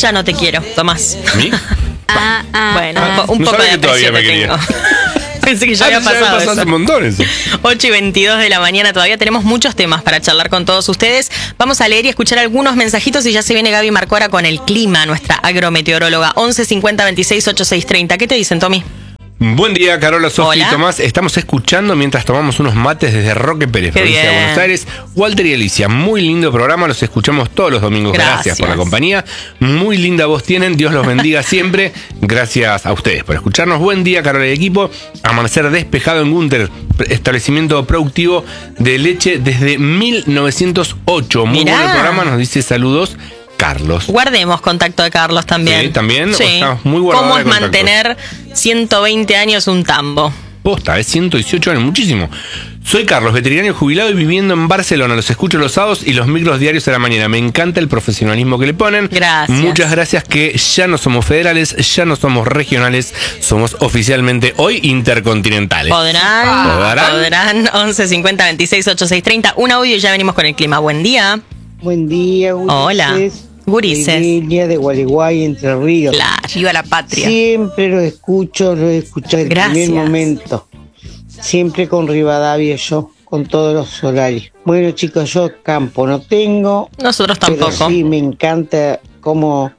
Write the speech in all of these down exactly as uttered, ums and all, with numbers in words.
Ya no te quiero, Tomás. ¿Mí? ah, ah, bueno, ah. un no poco de aprecio te tengo. Pensé que ya ah, había pasado, ya había pasado eso. un montón eso. ocho y veintidós de la mañana, todavía tenemos muchos temas para charlar con todos ustedes. Vamos a leer y escuchar algunos mensajitos y ya se viene Gaby Marcora con el clima, nuestra agrometeoróloga. once cincuenta veintiséis ochenta y seis treinta. ¿Qué te dicen, Tommy? Buen día, Carola, Sofía Hola. y Tomás. Estamos escuchando mientras tomamos unos mates desde Roque Pérez, Qué provincia bien. de Buenos Aires. Walter y Alicia, muy lindo programa, los escuchamos todos los domingos. Gracias, Gracias por la compañía. Muy linda voz tienen, Dios los bendiga siempre. Gracias a ustedes por escucharnos. Buen día, Carola y equipo. Amanecer despejado en Gunter, establecimiento productivo de leche desde mil novecientos ocho. Muy Mirá. bueno el programa, nos dice saludos Carlos. Guardemos contacto de Carlos también. Sí, también. Sí. Estamos muy guardados ¿Cómo de es contactos. mantener ciento veinte años un tambo? Posta, es ciento dieciocho años, muchísimo. Soy Carlos, veterinario jubilado y viviendo en Barcelona. Los escucho los sábados y los micros diarios a la mañana. Me encanta el profesionalismo que le ponen. Gracias. Muchas gracias, que ya no somos federales, ya no somos regionales, somos oficialmente hoy intercontinentales. ¿Podrán? ¿Podrán? ¿Podrán? once cincuenta veintiséis ochenta y seis treinta. Un audio y ya venimos con el clima. Buen día. Buen día, Gurises. Hola, Gurises. Línea de Gualeguay, Entre Ríos. Claro. Viva la patria. Siempre lo escucho, lo he escuchado desde el Gracias. primer momento. Siempre con Rivadavia yo, con todos los horarios. Bueno, chicos, yo campo no tengo. Nosotros Pero tampoco. sí, me encanta cómo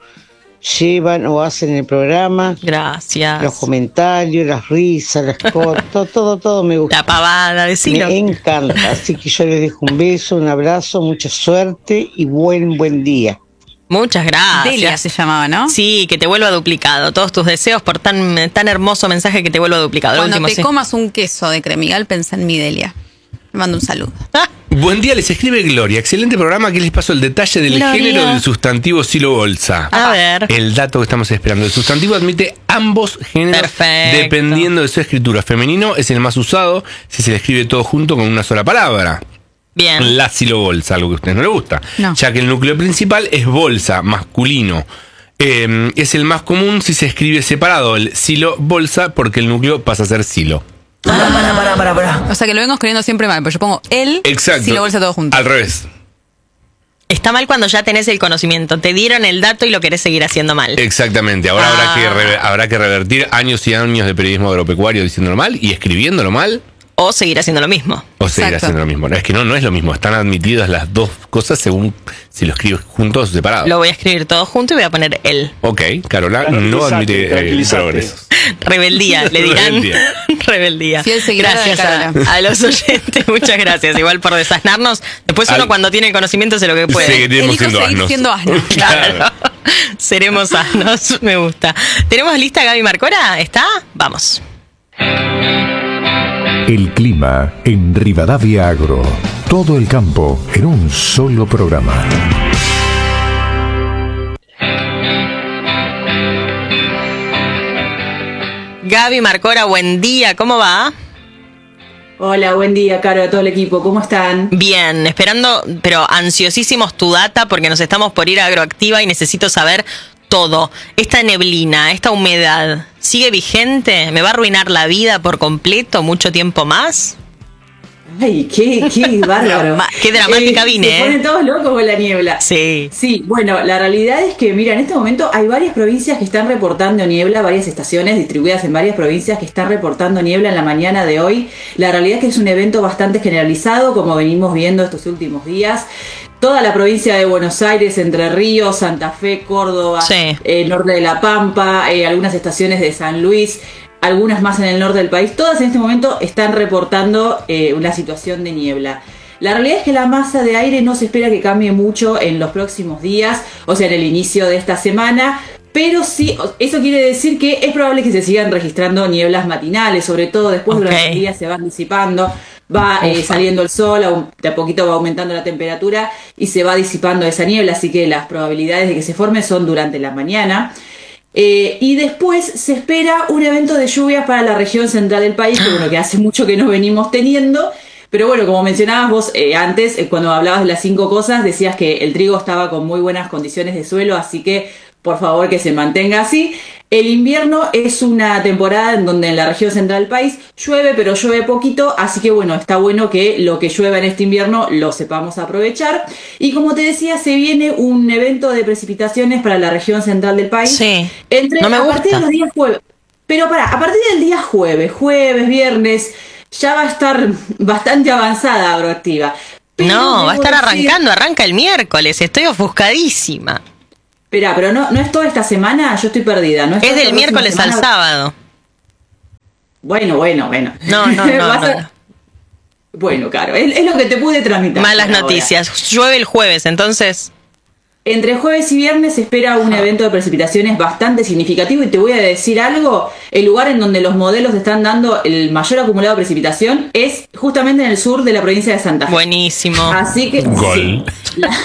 llevan o hacen el programa. Gracias. Los comentarios, las risas, las cosas, todo, todo, todo me gusta. La pavada, decilo. Me encanta. Así que yo les dejo un beso, un abrazo, mucha suerte y buen, buen día. Muchas gracias. Delia se llamaba, ¿no? Sí, que te vuelva duplicado. Todos tus deseos por tan, tan hermoso mensaje que te vuelva duplicado. Lo Cuando último, te sí. comas un queso de Cremigal, pensá en mi Delia. Le mando un saludo. Ah, Buen día, les escribe Gloria. Excelente programa, que les paso el detalle del Gloria. género del sustantivo silo bolsa. a ver. El dato que estamos esperando. El sustantivo admite ambos géneros. Perfecto. Dependiendo de su escritura. Femenino es el más usado si se le escribe todo junto con una sola palabra. Bien. La silobolsa, algo que a ustedes no les gusta. No. Ya que el núcleo principal es bolsa, masculino. Eh, es el más común si se escribe separado el silo-bolsa, porque el núcleo pasa a ser silo. O sea que lo vengo escribiendo siempre mal, pero yo pongo él Exacto. si lo bolsa todo junto. Al revés. Está mal cuando ya tenés el conocimiento. Te dieron el dato y lo querés seguir haciendo mal. Exactamente. Ahora Ah. habrá, que re- habrá que revertir años y años de periodismo agropecuario diciéndolo mal y escribiéndolo mal. O seguir haciendo lo mismo. O seguir Exacto. haciendo lo mismo. No, es que no, no es lo mismo. Están admitidas las dos cosas según si lo escribes juntos o separados. Lo voy a escribir todo junto y voy a poner él. Ok, Carola no admite eh, progresos. Rebeldía, le dirán. Rebeldía. Rebeldía. Fiel seguidora Gracias de a, Carola. a los oyentes, muchas gracias. Igual por desasnarnos. Después uno Al- cuando tiene el conocimiento hace lo que puede. Seguiremos Elijo siendo seguir asnos. siendo asno. Claro. Seremos sanos, me gusta. ¿Tenemos lista Gaby Marcora? ¿Está? Vamos. El clima en Rivadavia Agro. Todo el campo en un solo programa. Gaby Marcora, buen día, ¿cómo va? Hola, buen día, Caro, a todo el equipo. ¿Cómo están? Bien, esperando, pero ansiosísimos tu data porque nos estamos por ir a Agroactiva y necesito saber todo. Esta neblina, esta humedad, ¿sigue vigente? ¿Me va a arruinar la vida por completo mucho tiempo más? Ay, qué, qué bárbaro. Ma- qué dramática vine, Se ¿eh? ponen todos locos con la niebla. Sí. Sí, bueno, la realidad es que, mira, en este momento hay varias provincias que están reportando niebla, varias estaciones distribuidas en varias provincias que están reportando niebla en la mañana de hoy. La realidad es que es un evento bastante generalizado, como venimos viendo estos últimos días. Toda la provincia de Buenos Aires, Entre Ríos, Santa Fe, Córdoba, Sí. eh, norte de La Pampa, eh, algunas estaciones de San Luis, algunas más en el norte del país, todas en este momento están reportando eh, una situación de niebla. La realidad es que la masa de aire no se espera que cambie mucho en los próximos días, o sea, en el inicio de esta semana, pero sí, eso quiere decir que es probable que se sigan registrando nieblas matinales, sobre todo después Ok. durante el día se van disipando, va eh, saliendo el sol, aún- de a poquito va aumentando la temperatura y se va disipando esa niebla, así que las probabilidades de que se forme son durante la mañana. Eh, y después se espera un evento de lluvias para la región central del país, que, bueno, que hace mucho que no venimos teniendo, Pero bueno, como mencionabas vos eh, antes, eh, cuando hablabas de las cinco cosas, decías que el trigo estaba con muy buenas condiciones de suelo, así que por favor que se mantenga así. El invierno es una temporada en donde en la región central del país llueve, pero llueve poquito, así que bueno, está bueno que lo que llueva en este invierno lo sepamos aprovechar. Y como te decía, se viene un evento de precipitaciones para la región central del país. Sí, entre, no me a gusta. partir de los días jueves. Pero pará, a partir del día jueves, jueves, viernes, ya va a estar bastante avanzada Agroactiva. Pero No, va a debo estar decir- arrancando, arranca el miércoles, estoy ofuscadísima. Esperá, pero no, no es toda esta semana, yo estoy perdida. ¿No es, Es toda esta del próxima miércoles al semana? sábado. Bueno, bueno, bueno. No, no, no, Vas no, a- no. Bueno, claro, es, es lo que te pude tramitar. Malas por ahora. noticias. Llueve el jueves, entonces. Entre jueves y viernes se espera un evento de precipitaciones bastante significativo y te voy a decir algo, el lugar en donde los modelos están dando el mayor acumulado de precipitación es justamente en el sur de la provincia de Santa Fe. Buenísimo. Así que Gol. sí. La-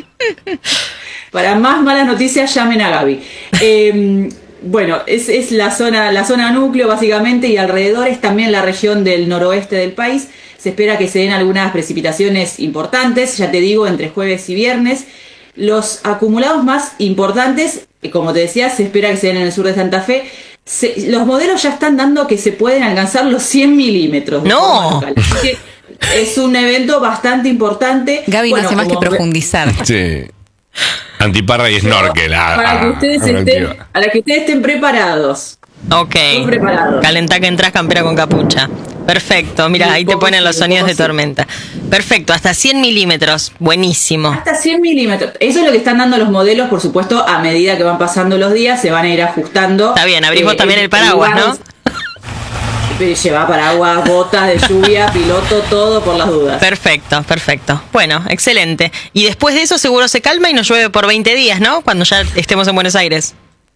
para más malas noticias llamen a Gaby. Eh, bueno, es, es la zona, la zona núcleo básicamente y alrededores también la región del noroeste del país. Se espera que se den algunas precipitaciones importantes, ya te digo, entre jueves y viernes. Los acumulados más importantes, eh, como te decía, se espera que se den en el sur de Santa Fe. Se- los modelos ya están dando que se pueden alcanzar los cien milímetros. de ¡No! forma local. Así que es un evento bastante importante. Gaby Bueno, no hace más que como- profundizar. Sí. Antiparra y snorkel. ah, Para que ah, ustedes ah, estén, activa. para que ustedes estén preparados. Ok. Estoy preparado. Calentá que entras campera con capucha. Perfecto. Mira, Un ahí te poco ponen sí, los un sonidos poco de sí. tormenta. Perfecto, hasta cien milímetros. Buenísimo. Hasta cien milímetros. Eso es lo que están dando los modelos, por supuesto, a medida que van pasando los días, se van a ir ajustando. Está bien, abrís vos Eh, también en- el paraguas, en ¿no? lugares- Eh, Lleva paraguas, botas de lluvia, piloto, todo por las dudas. Perfecto, perfecto. Bueno, excelente. Y después de eso seguro se calma y nos llueve por veinte días, ¿no? Cuando ya estemos en Buenos Aires.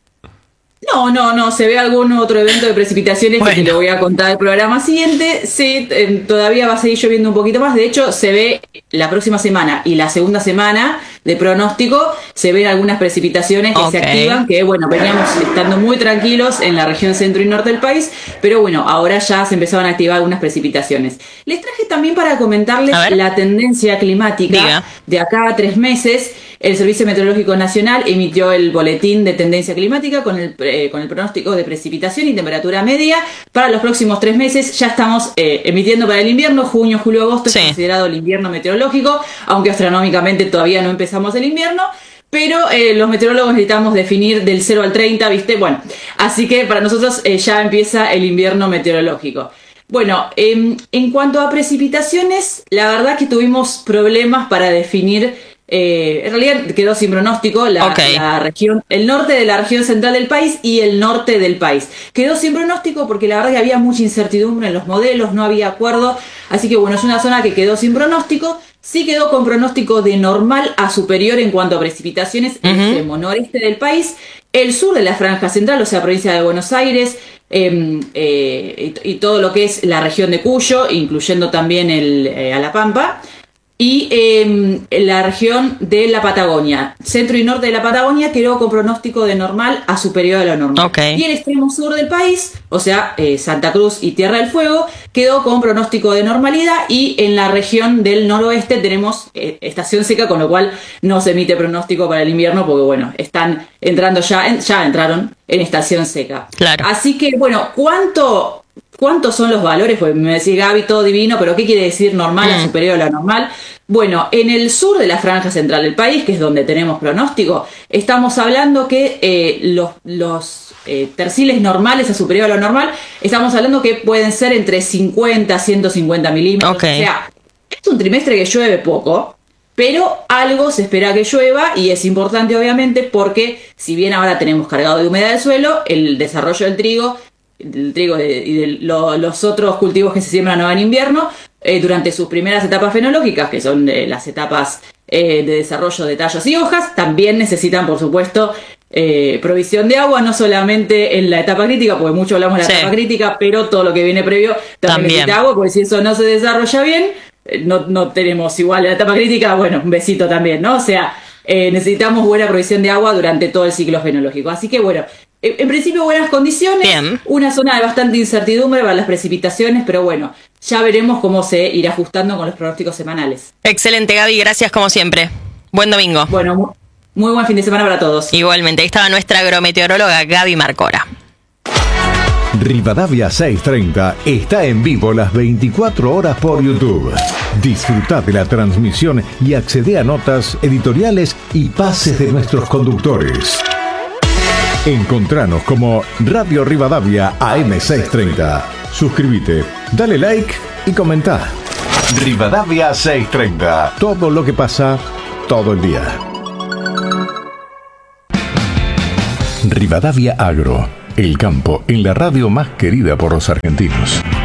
No, no, no, se ve algún otro evento de precipitaciones Bueno. que te lo voy a contar el programa siguiente. Sí, eh, todavía va a seguir lloviendo un poquito más. De hecho, se ve la próxima semana y la segunda semana de pronóstico, se ven algunas precipitaciones que Ok. se activan, que bueno, veníamos estando muy tranquilos en la región centro y norte del país, pero bueno, ahora ya se empezaron a activar algunas precipitaciones. Les traje también para comentarles A ver. la tendencia climática Diga. de acá a tres meses. El Servicio Meteorológico Nacional emitió el boletín de tendencia climática con el, eh, con el pronóstico de precipitación y temperatura media para los próximos tres meses. Ya estamos eh, emitiendo para el invierno, junio, julio, agosto, Sí. es considerado el invierno meteorológico, aunque astronómicamente todavía no empezamos el invierno. Pero eh, los meteorólogos necesitamos definir del cero al treinta, ¿viste? Bueno, así que para nosotros eh, ya empieza el invierno meteorológico. Bueno, eh, en cuanto a precipitaciones, la verdad que tuvimos problemas para definir. Eh, en realidad quedó sin pronóstico la, Ok. la región, el norte de la región central del país y el norte del país. Quedó sin pronóstico porque la verdad que había mucha incertidumbre en los modelos, no había acuerdo. Así que bueno, es una zona que quedó sin pronóstico. Sí quedó con pronóstico de normal a superior en cuanto a precipitaciones en el Ujú. extremo noreste del país, el sur de la franja central, o sea, provincia de Buenos Aires, eh, eh, y, y todo lo que es la región de Cuyo, incluyendo también el, eh, a La Pampa, y eh, la región de la Patagonia, centro y norte de la Patagonia, quedó con pronóstico de normal a superior a lo normal. Ok. Y el extremo sur del país, o sea, eh, Santa Cruz y Tierra del Fuego, quedó con pronóstico de normalidad, y en la región del noroeste tenemos eh, estación seca, con lo cual no se emite pronóstico para el invierno, porque bueno, están entrando ya, en- ya entraron en estación seca. Claro. Así que bueno, ¿cuánto... ¿Cuántos son los valores? Pues me decís, Gaby, todo divino, pero ¿qué quiere decir normal a Mm. superior a lo normal? Bueno, en el sur de la franja central del país, que es donde tenemos pronóstico, estamos hablando que eh, los, los eh, terciles normales a superior a lo normal, estamos hablando que pueden ser entre cincuenta a ciento cincuenta milímetros. Ok. O sea, es un trimestre que llueve poco, pero algo se espera que llueva, y es importante obviamente porque si bien ahora tenemos cargado de humedad el suelo, el desarrollo del trigo, del trigo de- y de lo- los otros cultivos que se siembran ahora en invierno, eh, durante sus primeras etapas fenológicas, que son eh, las etapas eh, de desarrollo de tallos y hojas, también necesitan, por supuesto, eh, provisión de agua, no solamente en la etapa crítica, porque mucho hablamos de la Sí. etapa crítica, pero todo lo que viene previo también, También. necesita agua, porque si eso no se desarrolla bien, eh, no, no tenemos igual la etapa crítica, bueno, un besito también, ¿no? O sea, eh, necesitamos buena provisión de agua durante todo el ciclo fenológico. Así que bueno, en principio buenas condiciones, Bien. Una zona de bastante incertidumbre para las precipitaciones, pero bueno, ya veremos cómo se irá ajustando con los pronósticos semanales. Excelente, Gaby, gracias como siempre. Buen domingo. Bueno, muy, muy buen fin de semana para todos. Igualmente, ahí estaba nuestra agrometeoróloga Gaby Marcora. Rivadavia seiscientos treinta está en vivo las veinticuatro horas por YouTube. Disfruta de la transmisión y accede a notas, editoriales y pases de nuestros conductores. Encontranos como Radio Rivadavia A M seiscientos treinta. Suscríbete, dale like y comenta. Rivadavia seiscientos treinta. Todo lo que pasa todo el día. Rivadavia Agro. El campo en la radio más querida por los argentinos.